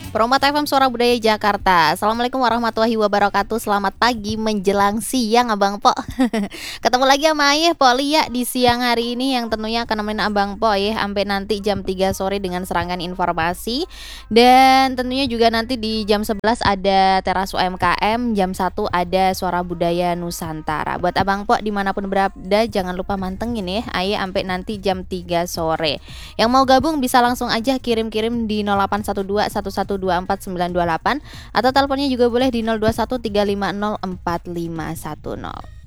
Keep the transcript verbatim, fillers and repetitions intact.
Promo T F M Suara Budaya Jakarta. Assalamualaikum warahmatullahi wabarakatuh. Selamat pagi menjelang siang Abang Po. Ketemu lagi sama Ayah Po Lia di siang hari ini, yang tentunya akan nemenin Abang Po ya sampai nanti jam tiga sore dengan serangan informasi. Dan tentunya juga nanti di jam sebelas ada Teras U M K M, jam satu ada Suara Budaya Nusantara. Buat Abang Po dimanapun berada, jangan lupa mantengin ya Ayah sampai nanti jam tiga sore. Yang mau gabung bisa langsung aja kirim-kirim di nol delapan satu dua satu satu dua empat sembilan dua delapan, atau teleponnya juga boleh di nol dua satu tiga lima nol empat lima satu nol.